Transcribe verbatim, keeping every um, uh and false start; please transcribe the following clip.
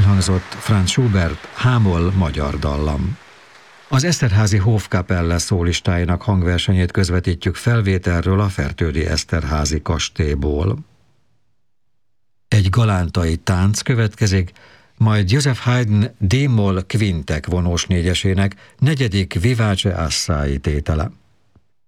elhangzott Franz Schubert Hámol magyar dallam. Az Eszterházy Hofkapelle szólistáinak hangversenyét közvetítjük felvételről a Fertődi Eszterházi kastélyból. Egy galántai tánc következik, majd Joseph Haydn D-moll kvintek vonós négyesének negyedik Vivace Assai tétele.